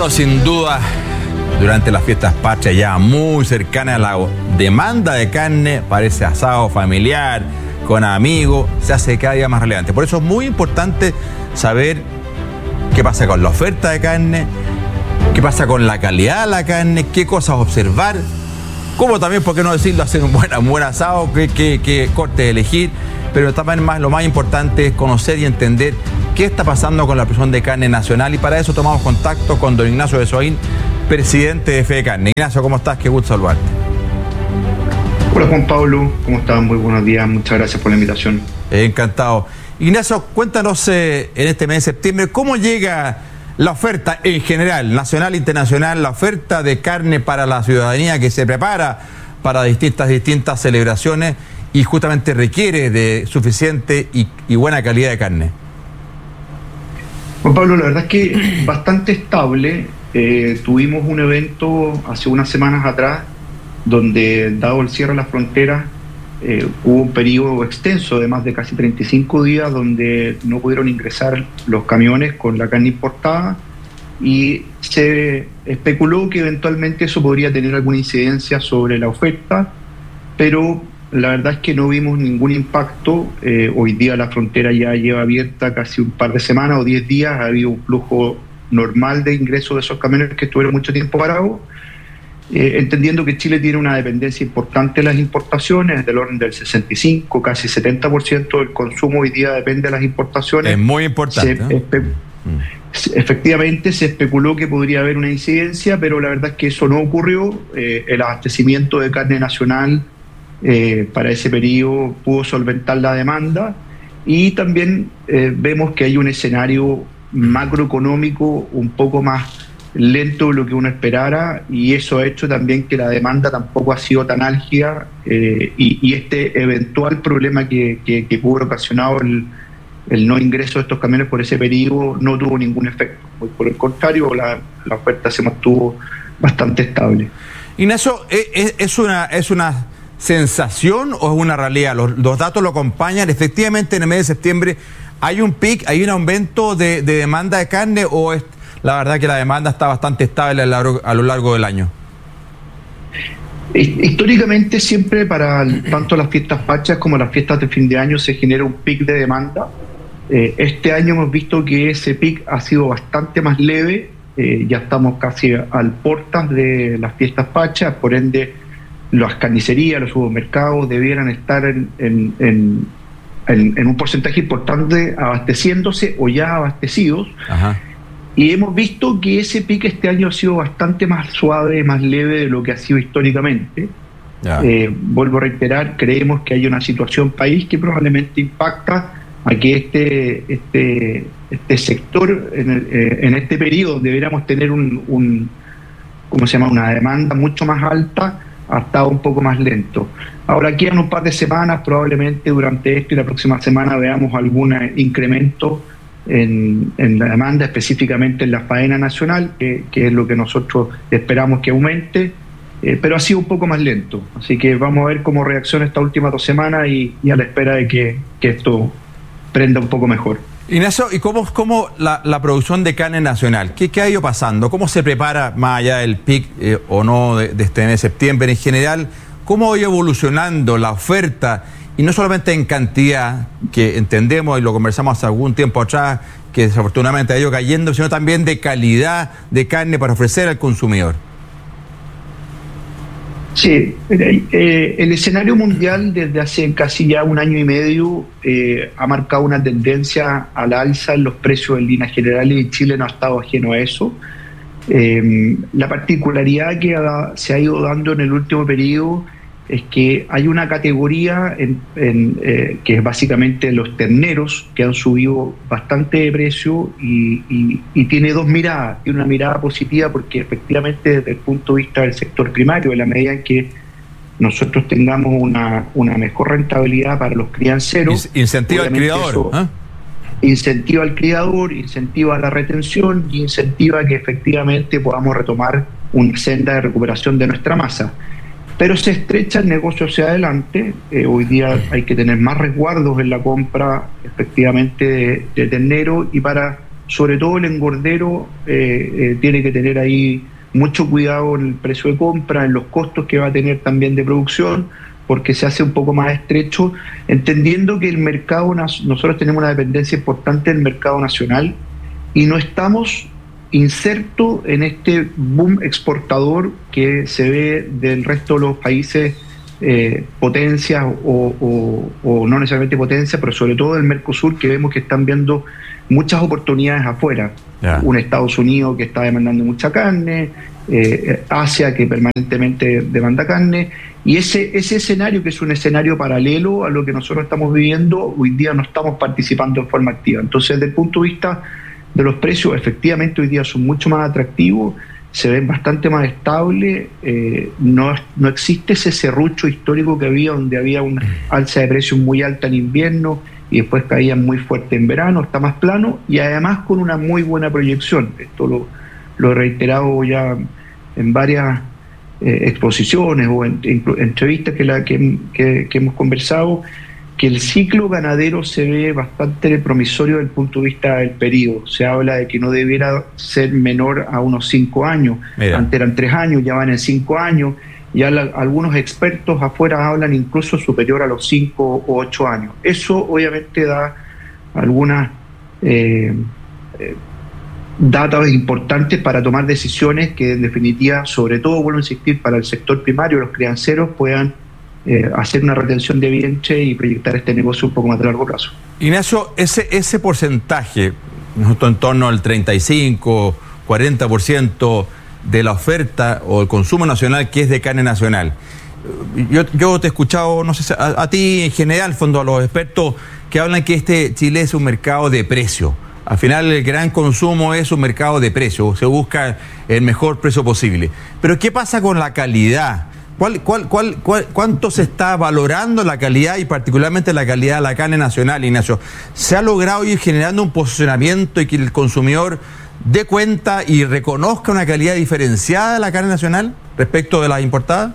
Bueno, sin duda, durante las fiestas patrias, ya muy cercana a la demanda de carne, parece asado familiar, con amigos, se hace cada día más relevante. Por eso es muy importante saber qué pasa con la oferta de carne, qué pasa con la calidad de la carne, qué cosas observar, cómo también, por qué no decirlo, hacer un buen asado, qué corte elegir, pero también lo más importante es conocer y entender qué está pasando con la producción de carne nacional, y para eso tomamos contacto con don Ignacio Besoín, presidente de Fede Carne. Ignacio, ¿cómo estás? Qué gusto saludarte. Hola Juan Pablo, ¿cómo estás? Muy buenos días, muchas gracias por la invitación. Encantado. Ignacio, cuéntanos en este mes de septiembre, ¿cómo llega la oferta en general, nacional e internacional, la oferta de carne para la ciudadanía que se prepara para distintas celebraciones y justamente requiere de suficiente y buena calidad de carne? Juan Pablo, la verdad es que bastante estable. Tuvimos un evento hace unas semanas atrás donde, dado el cierre de las fronteras, hubo un periodo extenso de más de casi 35 días donde no pudieron ingresar los camiones con la carne importada, y se especuló que eventualmente eso podría tener alguna incidencia sobre la oferta, pero la verdad es que no vimos ningún impacto. Hoy día la frontera ya lleva abierta casi un par de semanas o 10 días, ha habido un flujo normal de ingreso de esos camiones que estuvieron mucho tiempo parados. Entendiendo que Chile tiene una dependencia importante de las importaciones, del orden del 65, casi 70% del consumo hoy día depende de las importaciones. Es muy importante. Efectivamente se especuló que podría haber una incidencia, pero la verdad es que eso no ocurrió. El abastecimiento de carne nacional para ese periodo pudo solventar la demanda, y también vemos que hay un escenario macroeconómico un poco más lento de lo que uno esperara, y eso ha hecho también que la demanda tampoco ha sido tan álgida, y este eventual problema que pudo ocasionado el no ingreso de estos camiones por ese periodo no tuvo ningún efecto. Por el contrario, la oferta se mantuvo bastante estable. Ignacio, ¿es una sensación o es una realidad? Los datos lo acompañan. Efectivamente, en el mes de septiembre hay un pic, hay un aumento de demanda de carne, o es la verdad que la demanda está bastante estable a lo largo del año? Históricamente siempre para tanto las fiestas patrias como las fiestas de fin de año se genera un pic de demanda. Este año hemos visto que ese pic ha sido bastante más leve. Ya estamos casi al portas de las fiestas patrias, por ende las carnicerías, los supermercados debieran estar en un porcentaje importante abasteciéndose o ya abastecidos. Ajá. Y hemos visto que ese pique este año ha sido bastante más suave, más leve de lo que ha sido históricamente. Vuelvo a reiterar, creemos que hay una situación país que probablemente impacta a que este sector en este periodo deberíamos tener una demanda mucho más alta, ha estado un poco más lento. Ahora, aquí en un par de semanas, probablemente durante esto y la próxima semana veamos algún incremento en la demanda, específicamente en la faena nacional, que es lo que nosotros esperamos que aumente, pero ha sido un poco más lento. Así que vamos a ver cómo reacciona estas últimas 2 semanas y a la espera de que esto prenda un poco mejor. Ignacio, ¿y cómo la producción de carne nacional? ¿Qué ha ido pasando? ¿Cómo se prepara, más allá del pic o no de este mes de septiembre en general? ¿Cómo ha ido evolucionando la oferta? Y no solamente en cantidad, que entendemos y lo conversamos hace algún tiempo atrás, que desafortunadamente ha ido cayendo, sino también de calidad de carne para ofrecer al consumidor. Sí, el escenario mundial desde hace casi ya 1 año y medio ha marcado una tendencia a la alza en los precios en líneas generales, y Chile no ha estado ajeno a eso. La particularidad que se ha ido dando en el último periodo es que hay una categoría que es básicamente los terneros, que han subido bastante de precio, y tiene 2 miradas. Tiene una mirada positiva porque efectivamente desde el punto de vista del sector primario, en la medida en que nosotros tengamos una mejor rentabilidad para los crianceros, incentiva al criador, incentiva al criador, incentiva a la retención y incentiva que efectivamente podamos retomar una senda de recuperación de nuestra masa. Pero se estrecha el negocio hacia adelante. Hoy día hay que tener más resguardos en la compra efectivamente de ternero, y para sobre todo el engordero tiene que tener ahí mucho cuidado en el precio de compra, en los costos que va a tener también de producción, porque se hace un poco más estrecho, entendiendo que el mercado, nosotros tenemos una dependencia importante del mercado nacional y no estamos insertos en este boom exportador que se ve del resto de los países potencias o no necesariamente potencias, pero sobre todo del Mercosur, que vemos que están viendo muchas oportunidades afuera. Un Estados Unidos que está demandando mucha carne, Asia que permanentemente demanda carne, y ese escenario, que es un escenario paralelo a lo que nosotros estamos viviendo, hoy día no estamos participando en forma activa. Entonces, desde el punto de vista de los precios, efectivamente hoy día son mucho más atractivos, se ven bastante más estables, no existe ese serrucho histórico que había, donde había una alza de precios muy alta en invierno y después caían muy fuerte en verano. Está más plano y además con una muy buena proyección. Esto lo he reiterado ya en varias exposiciones o en entrevistas que hemos conversado, que el ciclo ganadero se ve bastante promisorio desde el punto de vista del periodo. Se habla de que no debiera ser menor a unos 5 años. Mira. Antes eran 3 años, ya van en 5 años. Ya algunos expertos afuera hablan incluso superior a los 5 o 8 años. Eso obviamente da algunas datos importantes para tomar decisiones que en definitiva, sobre todo, vuelvo a insistir, para el sector primario, los crianceros puedan hacer una retención de vientre y proyectar este negocio un poco más de largo plazo. Ignacio, ese porcentaje, en torno al 35, 40% de la oferta o el consumo nacional que es de carne nacional. Yo te he escuchado, no sé, a ti en general, fondo, a los expertos que hablan que Chile es un mercado de precio. Al final el gran consumo es un mercado de precio, se busca el mejor precio posible. Pero ¿qué pasa con la calidad? ¿Cuánto se está valorando la calidad y particularmente la calidad de la carne nacional, Ignacio? ¿Se ha logrado ir generando un posicionamiento y que el consumidor dé cuenta y reconozca una calidad diferenciada de la carne nacional respecto de la importada?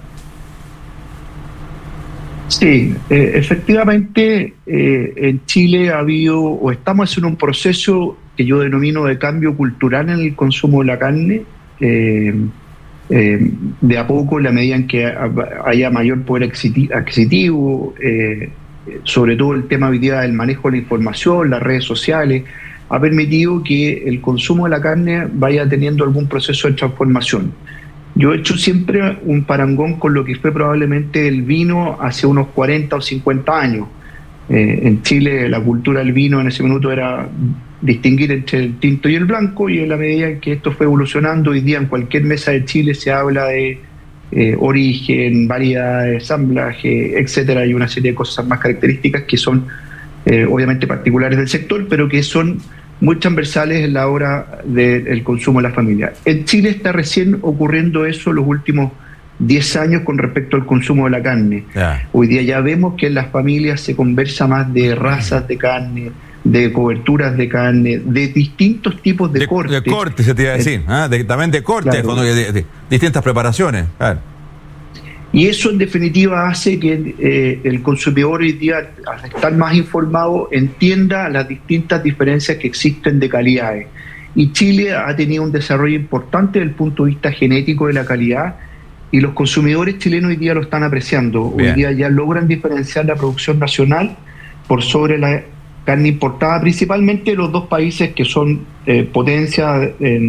Sí, efectivamente en Chile ha habido, o estamos en un proceso que yo denomino de cambio cultural en el consumo de la carne. De a poco, en la medida en que haya mayor poder adquisitivo, sobre todo el tema hoy día del manejo de la información, las redes sociales, ha permitido que el consumo de la carne vaya teniendo algún proceso de transformación. Yo he hecho siempre un parangón con lo que fue probablemente el vino hace unos 40 o 50 años. En Chile la cultura del vino en ese minuto era distinguir entre el tinto y el blanco, y en la medida en que esto fue evolucionando, hoy día en cualquier mesa de Chile se habla de origen, variedades, ensamblaje, etcétera. Hay una serie de cosas más características que son obviamente particulares del sector, pero que son muy transversales en la hora del consumo de la familia. En Chile está recién ocurriendo eso los últimos 10 años con respecto al consumo de la carne. Hoy día ya vemos que en las familias se conversa más de razas de carne, de coberturas de carne, de distintos tipos de cortes. De cortes, se te iba a decir, también de cortes, claro. de distintas preparaciones. Claro. Y eso en definitiva hace que el consumidor hoy día, al estar más informado, entienda las distintas diferencias que existen de calidades. Y Chile ha tenido un desarrollo importante desde el punto de vista genético de la calidad, y los consumidores chilenos hoy día lo están apreciando. Bien. Hoy día ya logran diferenciar la producción nacional por sobre la carne importada, principalmente los dos países que son potencias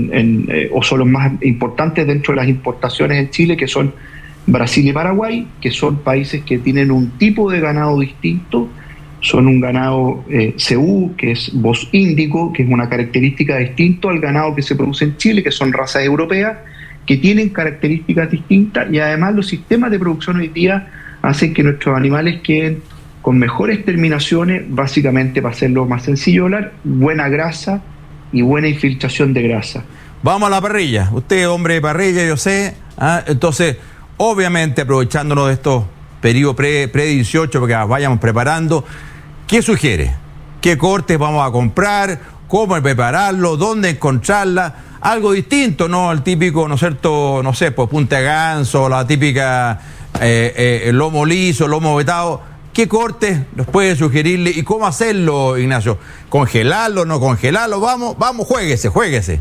o son los más importantes dentro de las importaciones en Chile, que son Brasil y Paraguay, que son países que tienen un tipo de ganado distinto. Son un ganado cebú, que es voz índico, que es una característica distinta al ganado que se produce en Chile, que son razas europeas, que tienen características distintas, y además los sistemas de producción hoy día hacen que nuestros animales queden con mejores terminaciones, básicamente, para hacerlo más sencillo hablar, buena grasa y buena infiltración de grasa. Vamos a la parrilla. Usted, hombre de parrilla, yo sé. Entonces, obviamente, aprovechándonos de estos periodos pre-18, porque vayamos preparando, ¿qué sugiere? ¿Qué cortes vamos a comprar? ¿Cómo prepararlo? ¿Dónde encontrarla? Algo distinto, ¿no? El típico, ¿no es cierto? No sé, pues punta de ganso, la típica lomo liso, lomo vetado. ¿qué cortes nos puede sugerirle y cómo hacerlo, Ignacio? ¿Congelarlo, no congelarlo? Vamos, juéguese.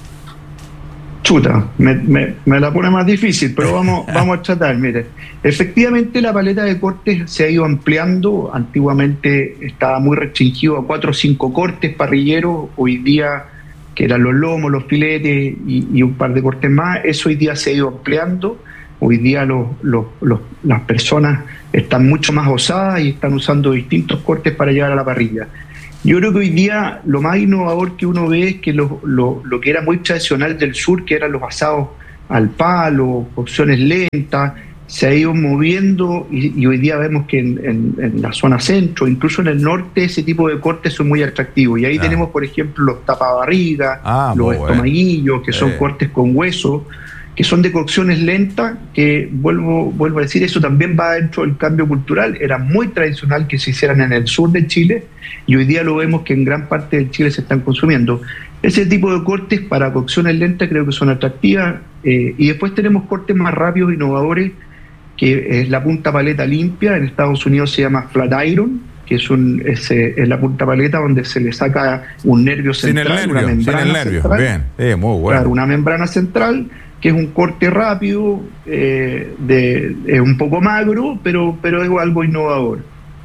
Chuta, me la pone más difícil, pero vamos a tratar. Mire, efectivamente la paleta de cortes se ha ido ampliando. Antiguamente estaba muy restringido a 4 o 5 cortes parrilleros. Hoy día, que eran los lomos, los filetes y un par de cortes más, eso hoy día se ha ido ampliando. Hoy día las personas están mucho más osadas y están usando distintos cortes para llevar a la parrilla. Yo creo que hoy día lo más innovador que uno ve es que lo que era muy tradicional del sur, que eran los asados al palo, cocciones lentas, se ha ido moviendo y hoy día vemos que en la zona centro, incluso en el norte, ese tipo de cortes son muy atractivos. Y ahí tenemos, por ejemplo, los tapabarrigas, los estomaguillos, que son cortes con hueso, que son de cocciones lentas, que vuelvo a decir, eso también va dentro del cambio cultural. Era muy tradicional que se hicieran en el sur de Chile y hoy día lo vemos que en gran parte de Chile se están consumiendo. Ese tipo de cortes para cocciones lentas creo que son atractivas. Y después tenemos cortes más rápidos, innovadores, que es la punta paleta limpia. En Estados Unidos se llama flat iron, que es la punta paleta donde se le saca un nervio central, una membrana central. Bien, muy bueno. Claro, una membrana central, que es un corte rápido, es un poco magro, pero es algo innovador.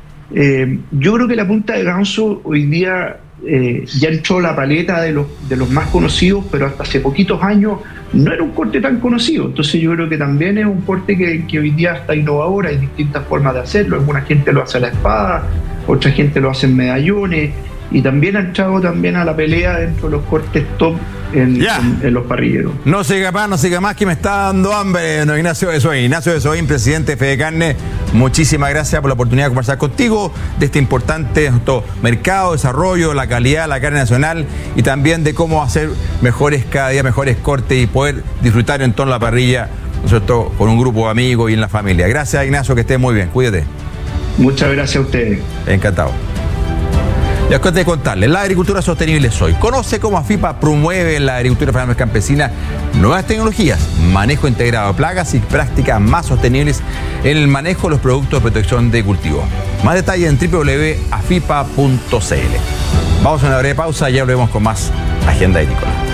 Yo creo que la punta de ganso hoy día ya entró la paleta de los más conocidos, pero hasta hace poquitos años no era un corte tan conocido. Entonces yo creo que también es un corte que hoy día está innovador. Hay distintas formas de hacerlo. Alguna gente lo hace a la espada, otra gente lo hace en medallones, y también ha entrado también a la pelea dentro de los cortes top en los parrilleros. No siga más, que me está dando hambre, don Ignacio de Soín, presidente de Fedecarne. Muchísimas gracias por la oportunidad de conversar contigo de este importante mercado, desarrollo, la calidad de la carne nacional y también de cómo hacer cada día mejores cortes y poder disfrutar en torno a la parrilla, ¿no es cierto?, con un grupo de amigos y en la familia. Gracias, Ignacio, que estés muy bien, cuídate. Muchas gracias a ustedes. Encantado. Les cuento de contarles, la agricultura sostenible es hoy. Conoce cómo AFIPA promueve en la agricultura familiar campesina nuevas tecnologías, manejo integrado de plagas y prácticas más sostenibles en el manejo de los productos de protección de cultivo. Más detalles en www.afipa.cl. Vamos a una breve pausa y ya volvemos con más Agenda Agrícola.